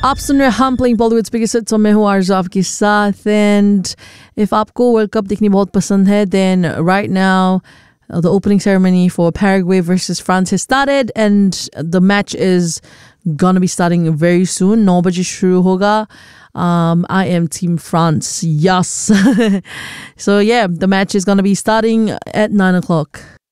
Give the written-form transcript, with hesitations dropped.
आप सुन रहे हैं हम प्लेइंग बॉलीवुड बिगेस्ट हिट्स और मैं हूँ आरज़ू आपके साथ एंड इफ आपको वर्ल्ड कप देखनी बहुत पसंद है then right now the opening ceremony for Paraguay versus France has started and the match is gonna be starting very soon. 9 बजे शुरू होगा. I am Team France. Yes. So yeah, the match is gonna be starting at 9 o'clock.